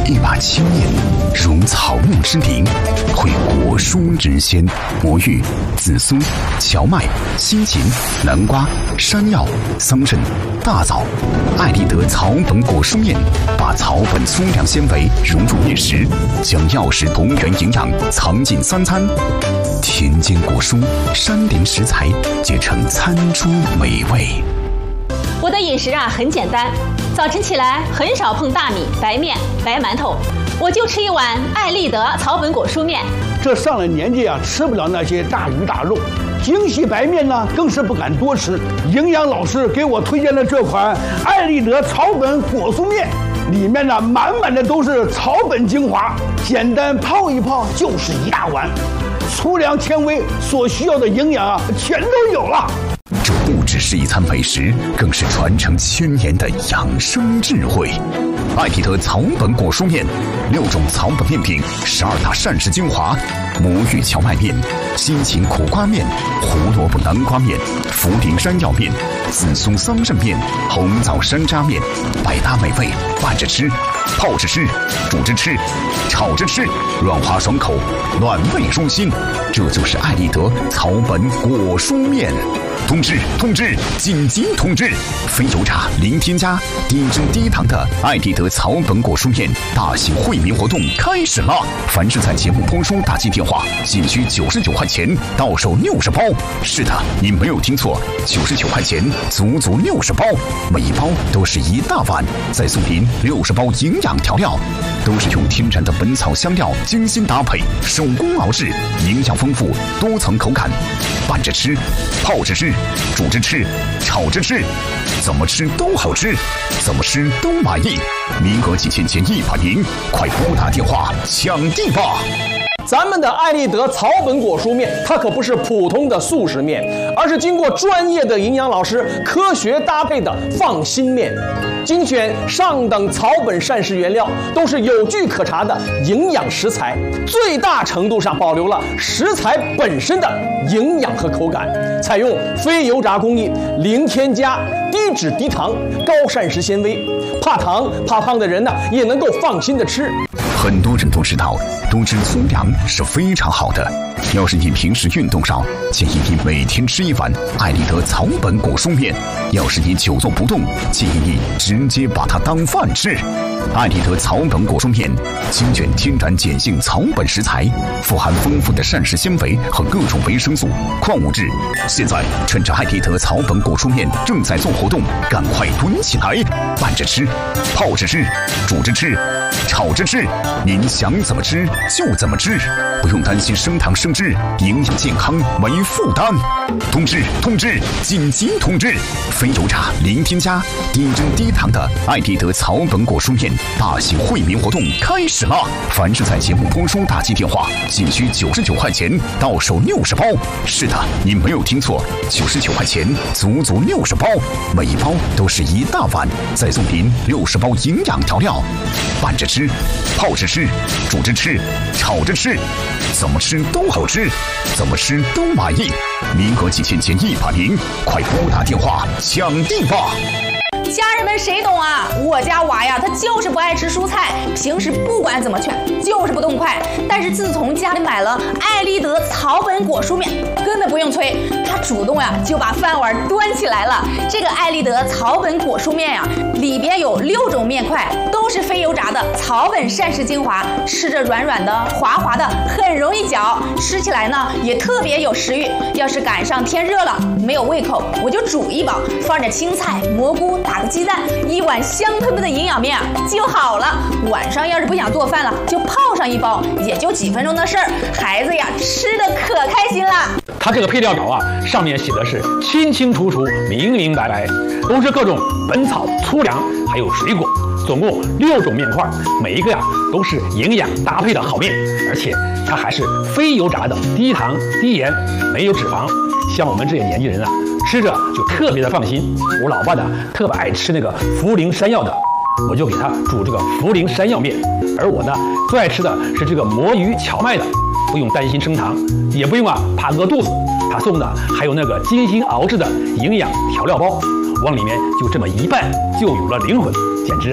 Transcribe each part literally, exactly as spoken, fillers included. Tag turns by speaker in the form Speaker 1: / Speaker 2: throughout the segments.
Speaker 1: 一把青面，如草木之灵，会果蔬之鲜。魔芋、紫苏、荞麦、西芹、南瓜、山药、桑葚、大枣。艾丽德草本果蔬面把草本粗粮纤维融入面食，将药食同源营养藏进三餐。田间果蔬、山林食材结成餐桌美味。
Speaker 2: 我的饮食啊很简单，早晨起来很少碰大米、白面、白馒头，我就吃一碗艾丽德草本果蔬面。
Speaker 3: 这上了年纪啊，吃不了那些大鱼大肉，精细白面呢更是不敢多吃。营养老师给我推荐了这款艾丽德草本果蔬面，里面呢满满的都是草本精华，简单泡一泡就是一大碗，粗粮纤维所需要的营养啊全都有了。
Speaker 1: 这不只是一餐美食，更是传承千年的养生智慧。艾丽德草本果蔬面，六种草本面品，十二大膳食精华：魔芋荞麦面、西芹苦瓜面、胡萝卜南瓜面、茯苓山药面、紫苏桑葚面、红枣山楂面，百搭美味，拌着吃、泡着吃、煮着吃、炒着吃，软滑爽口，暖胃舒心。这就是艾丽德草本果蔬面。通知通知，紧急通知！非油炸、零添加、低脂低糖的艾丽德草本果蔬面大型惠民活动开始了！凡是在节目播出打进电话，仅需九十九块钱，到手六十包。是的，你没有听错，九十九块钱，足足六十包，每一包都是一大碗，再送您六十包营养调料，都是用天然的本草香料精心搭配，手工熬制，营养丰富，多层口感，拌着吃，泡着吃。煮着吃，炒着吃，怎么吃都好吃，怎么吃都满意。名额仅限前一百名，快拨打电话抢地吧！
Speaker 4: 咱们的艾丽德草本果蔬面，它可不是普通的速食面，而是经过专业的营养老师科学搭配的放心面，精选上等草本膳食原料，都是有据可查的营养食材，最大程度上保留了食材本身的营养和口感，采用非油炸工艺，零添加，低脂低糖，高膳食纤维，怕糖怕胖的人呢也能够放心的吃。
Speaker 1: 很多人都知道，多吃粗粮是非常好的。要是你平时运动少，建议你每天吃一碗艾丽德草本果蔬面；要是你久坐不动，建议你直接把它当饭吃。艾丽德草本果蔬面精选天然碱性草本食材，富含丰富的膳食纤维和各种维生素、矿物质。现在趁着艾丽德草本果蔬面正在做活动，赶快囤起来，拌着吃，泡着吃，煮着吃，炒着吃，您想怎么吃就怎么吃，不用担心升糖升脂，营养健康没负担。通知通知，紧急通知！非油炸、零添加、低脂低糖的艾丽德草本果蔬面大型惠民活动开始了！凡是在节目播出打进电话，仅需九十九块钱，到手六十包。是的，你没有听错，九十九块钱，足足六十包，每一包都是一大碗，再送您六十包营养调料，拌着吃，泡着吃，煮着吃，炒着吃，怎么吃都好吃，怎么吃都满意。名额仅限前一百名，快拨打电话抢地吧！
Speaker 5: 家人们谁懂啊？我家娃呀，他就是不爱吃蔬菜，平时不管怎么劝，就是不动筷。但是自从家里买了艾丽德草本果蔬面，根本不用催，他主动呀就把饭碗端起来了。这个艾丽德草本果蔬面呀，里边有六种面块，都是非油炸的草本膳食精华，吃着软软的、滑滑的，很容易嚼，吃起来呢也特别有食欲。要是赶上天热了，没有胃口，我就煮一包，放着青菜、蘑菇，打个鸡蛋，一碗香喷喷的营养面啊就好了。晚上要是不想做饭了，就泡上一包，也就几分钟的事儿，孩子呀吃的可开心了。
Speaker 6: 它这个配料表啊，上面写的是清清楚楚、明明白白，都是各种本草、粗粮还有水果，总共六种面块，每一个呀都是营养搭配的好面，而且它还是非油炸的，低糖低盐，没有脂肪。像我们这些年轻人啊，吃着就特别的放心。我老爸呢特别爱吃那个茯苓山药的，我就给他煮这个茯苓山药面。而我呢最爱吃的是这个魔芋荞麦的，不用担心升糖，也不用啊怕饿肚子。他送的还有那个精心熬制的营养调料包，往里面就这么一拌，就有了灵魂，简直啊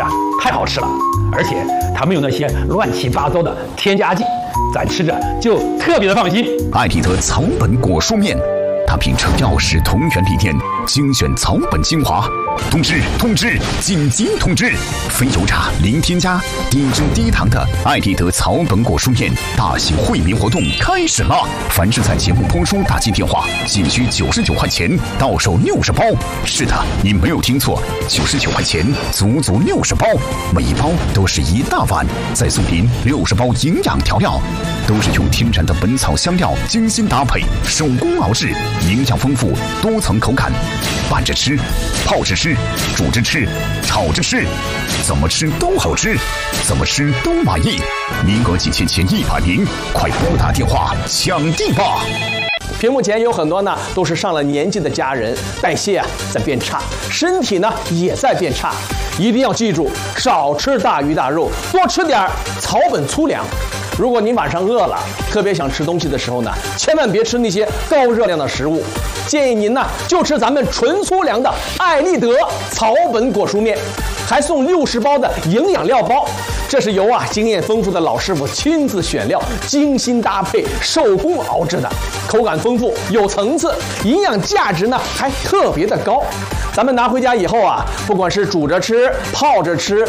Speaker 6: 太好吃了，而且它没有那些乱七八糟的添加剂，咱吃着就特别的放心。
Speaker 1: 艾丽德草本果蔬面，它秉承药师同源理念，精选草本精华。通知通知，紧急通知！非油炸、零添加、低脂低糖的艾丽德草本果蔬面大型惠民活动开始了！凡是在节目播出打进电话，仅需九十九块钱，到手六十包。是的，你没有听错，九十九块钱，足足六十包，每一包都是一大碗，再送您六十包营养调料，都是用天然的本草香料精心搭配，手工熬制，营养丰富，多层口感，拌着吃，泡着吃。煮着吃，炒着吃，怎么吃都好吃，怎么吃都满意。名额仅限前一百名，快拨打电话抢地吧！
Speaker 4: 屏幕前有很多呢，都是上了年纪的家人，代谢啊在变差，身体呢也在变差。一定要记住，少吃大鱼大肉，多吃点草本粗粮。如果您晚上饿了，特别想吃东西的时候呢，千万别吃那些高热量的食物。建议您呢就吃咱们纯粗粮的艾丽德草本果蔬面，还送六十包的营养料包。这是由啊经验丰富的老师傅亲自选料、精心搭配、手工熬制的，口感丰富、有层次，营养价值呢还特别的高。咱们拿回家以后啊，不管是煮着吃、泡着吃、